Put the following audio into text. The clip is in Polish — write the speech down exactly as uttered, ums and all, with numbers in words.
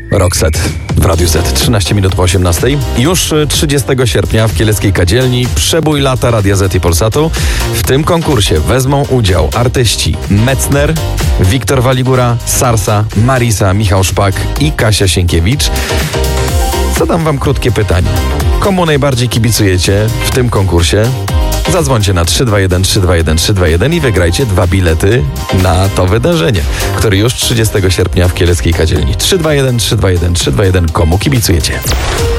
Roxette w Radiu Z. trzynaście minut po osiemnastej. Już trzydziestego sierpnia w Kieleckiej Kadzielni przebój lata Radia Z i Polsatu. W tym konkursie wezmą udział artyści Metzner, Wiktor Waligura, Sarsa, Marisa, Michał Szpak i Kasia Sienkiewicz. Zadam wam krótkie pytanie. Komu najbardziej kibicujecie w tym konkursie? Zadzwońcie na trzy dwa jeden trzy dwa jeden trzy dwa jeden i wygrajcie dwa bilety na to wydarzenie, które już trzydziestego sierpnia w Kieleckiej Kadzielni. trzy dwa jeden trzy dwa jeden trzy dwa jeden. Komu kibicujecie?